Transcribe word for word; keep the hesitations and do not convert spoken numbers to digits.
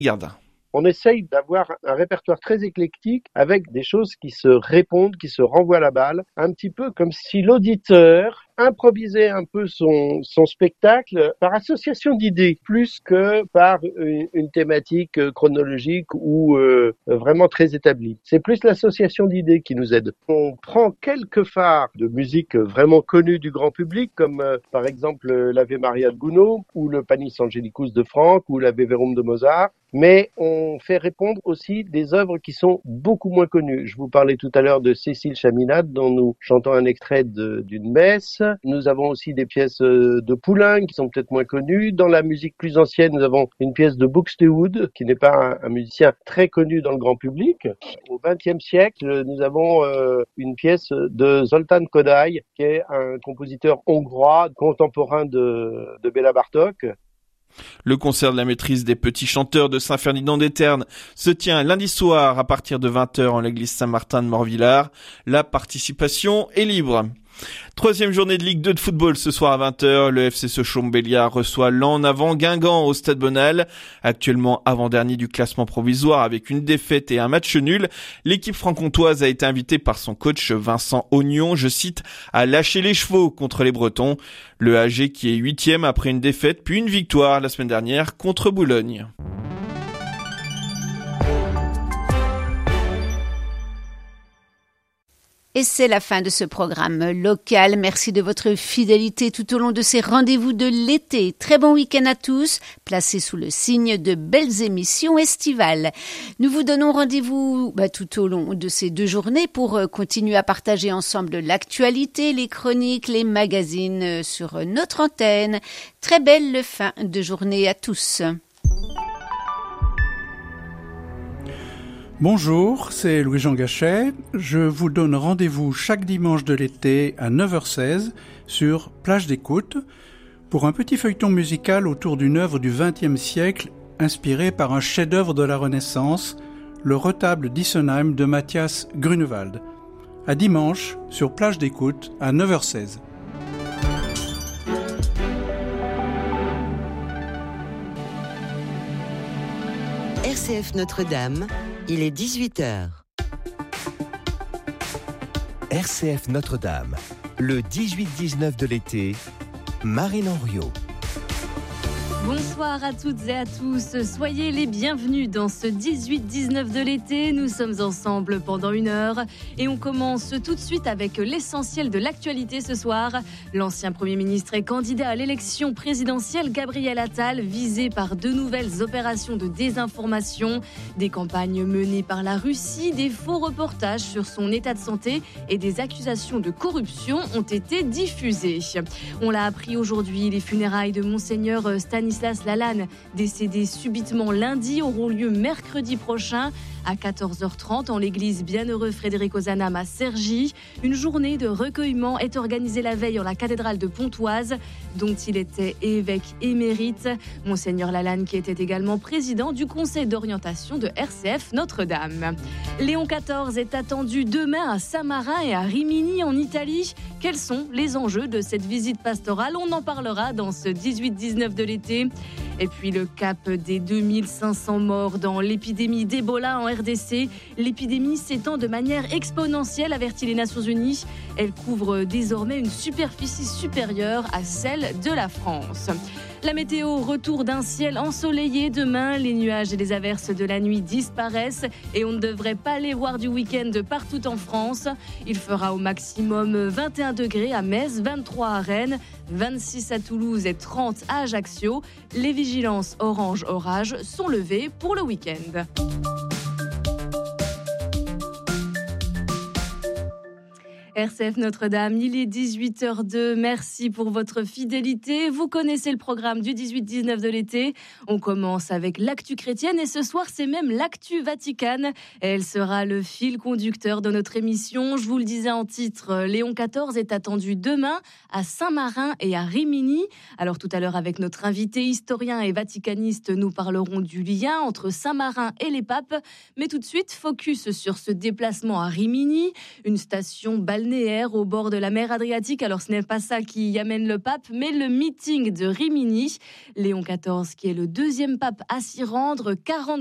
Gardin. On essaye d'avoir un répertoire très éclectique avec des choses qui se répondent, qui se renvoient la balle, un petit peu comme si l'auditeur improvisait un peu son, son spectacle par association d'idées, plus que par une, une thématique chronologique ou euh, vraiment très établie. C'est plus l'association d'idées qui nous aide. On prend quelques phares de musique vraiment connus du grand public, comme euh, par exemple l'Ave Maria de Gounod, ou le Panis Angelicus de Franck, ou l'Ave Verum de Mozart, mais on fait répondre aussi des œuvres qui sont beaucoup moins connues. Je vous parlais tout à l'heure de Cécile Chaminade, dont nous chantons un extrait de, d'une messe. Nous avons aussi des pièces de Poulenc qui sont peut-être moins connues. Dans la musique plus ancienne, nous avons une pièce de Buxtehude, qui n'est pas un, un musicien très connu dans le grand public. Au vingtième siècle, nous avons euh, une pièce de Zoltán Kodály, qui est un compositeur hongrois contemporain de, de Béla Bartók. Le concert de la maîtrise des petits chanteurs de Saint-Ferdinand-des-Ternes se tient lundi soir à partir de vingt heures en l'église Saint-Martin de Morvillard. La participation est libre. Troisième journée de Ligue deux de football ce soir à vingt heures. Le F C Sochaux-Montbéliard reçoit l'En Avant Guingamp au Stade Bonal. Actuellement avant-dernier du classement provisoire avec une défaite et un match nul. L'équipe franc-comtoise a été invitée par son coach Vincent Ognon, je cite, à lâcher les chevaux contre les Bretons. Le A G qui est huitième après une défaite puis une victoire la semaine dernière contre Boulogne. Et c'est la fin de ce programme local. Merci de votre fidélité tout au long de ces rendez-vous de l'été. Très bon week-end à tous, placés sous le signe de belles émissions estivales. Nous vous donnons rendez-vous bah, tout au long de ces deux journées pour euh, continuer à partager ensemble l'actualité, les chroniques, les magazines euh, sur notre antenne. Très belle fin de journée à tous. Bonjour, c'est Louis-Jean Gachet. Je vous donne rendez-vous chaque dimanche de l'été à neuf heures seize sur Plage d'écoute pour un petit feuilleton musical autour d'une œuvre du vingtième siècle inspirée par un chef-d'œuvre de la Renaissance, le retable d'Isenheim de Matthias Grunewald. À dimanche sur Plage d'écoute à neuf heures seize. R C F Notre-Dame, il est dix-huit heures. R C F Notre-Dame, le dix-huit dix-neuf de l'été, Marine Henriot. Bonsoir à toutes et à tous, soyez les bienvenus dans ce dix-huit dix-neuf de l'été. Nous sommes ensemble pendant une heure et on commence tout de suite avec l'essentiel de l'actualité ce soir. L'ancien Premier ministre et candidat à l'élection présidentielle Gabriel Attal, visé par de nouvelles opérations de désinformation, des campagnes menées par la Russie, des faux reportages sur son état de santé et des accusations de corruption ont été diffusés. On l'a appris aujourd'hui, les funérailles de Monseigneur Stanislas Stanislas Lalanne, décédé subitement lundi, auront lieu mercredi prochain à quatorze heures trente en l'église Bienheureux Frédéric Ozanam à Cergy. Une journée de recueillement est organisée la veille en la cathédrale de Pontoise, dont il était évêque émérite. Monseigneur Lalanne, qui était également président du conseil d'orientation de R C F Notre-Dame. Léon quatorze est attendu demain à Saint-Marin et à Rimini en Italie. Quels sont les enjeux de cette visite pastorale ? On en parlera dans ce dix-huit dix-neuf de l'été. Et puis le cap des deux mille cinq cents morts dans l'épidémie d'Ebola en R D C. L'épidémie s'étend de manière exponentielle, avertit les Nations Unies. Elle couvre désormais une superficie supérieure à celle de la France. La météo, retour d'un ciel ensoleillé demain. Les nuages et les averses de la nuit disparaissent et on ne devrait pas les voir du week-end partout en France. Il fera au maximum vingt et un degrés à Metz, vingt-trois à Rennes, vingt-six à Toulouse et trente à Ajaccio. Les vigilances orange-orage sont levées pour le week-end. R C F Notre-Dame, il est dix-huit heures deux. Merci pour votre fidélité. Vous connaissez le programme du dix-huit dix-neuf de l'été. On commence avec l'actu chrétienne et ce soir, c'est même l'actu Vaticane. Elle sera le fil conducteur de notre émission. Je vous le disais en titre, Léon quatorze est attendu demain à Saint-Marin et à Rimini. Alors tout à l'heure, avec notre invité historien et vaticaniste, nous parlerons du lien entre Saint-Marin et les papes. Mais tout de suite, focus sur ce déplacement à Rimini, une station balnéaire balnéaire au bord de la mer Adriatique. Alors ce n'est pas ça qui y amène le pape, mais le meeting de Rimini. Léon quatorze, qui est le deuxième pape à s'y rendre, quarante